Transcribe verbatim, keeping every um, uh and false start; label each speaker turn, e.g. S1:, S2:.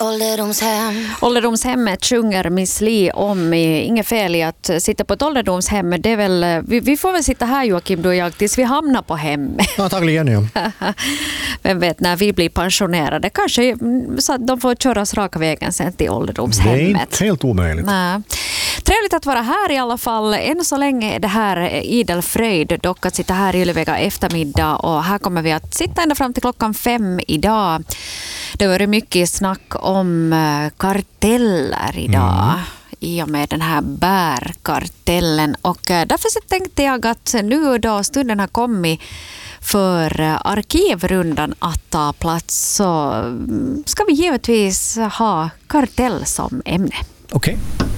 S1: Ålderdomshem.
S2: Ålderdomshemmet sjunger Miss Li om. Inget fel i att sitta på ett ålderdomshem. Det är väl, vi, vi får väl sitta här, Joakim, du och jag, tills vi hamnar på hem.
S3: Ja, tagligen, ja.
S2: Vem vet, när vi blir pensionerade. Kanske så att de får köras raka vägen sen till ålderdomshemmet.
S3: Det är inte helt omöjligt.
S2: Nej. Trevligt att vara här i alla fall. Än så länge är det här idel fröjd dock att sitta här i Ylevega eftermiddag, och här kommer vi att sitta ända fram till klockan fem idag. Det var mycket snack om karteller idag. Mm. I och med den här bärkartellen, och därför så tänkte jag att nu då stunden har kommit för arkivrundan att ta plats, så ska vi givetvis ha kartell som ämne.
S3: Okej. Okay.